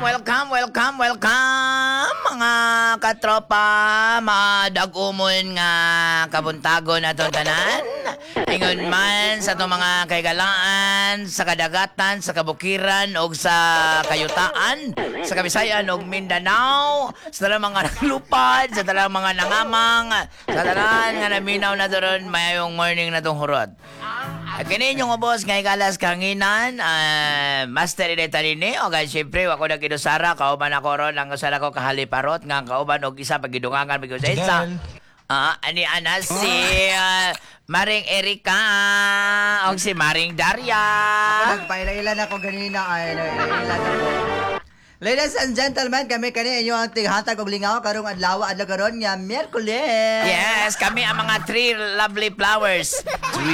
welcome mga katropa, madagumon nga kabuntagon atong tanan. Ingon man sa itong mga kaigalaan, sa kadagatan, sa kabukiran, o sa kayutaan, sa Kabisayan o Mindanao, sa talang mga naglupad, sa talang mga nangamang, sa talang nga naminaw na doon, mayayong morning na itong hurot. Kini yung ubos nga ikalas kanginan, master ilita rini, o kaya siyempre, wako na kinusara, kauban ako ron, ang usara ko kahaliparot, nga kauban og isa, pagidungangan, pag sa isa. Ani ana si Maring Erika, o si Maring Daria. Nagpailan ako ganina ay nagpailan ako. Ladies and gentlemen, kami kani inyo ang tighatag og lingaw karong adlaw karon nga Miyerkules. Yes, kami ang mga three lovely flowers.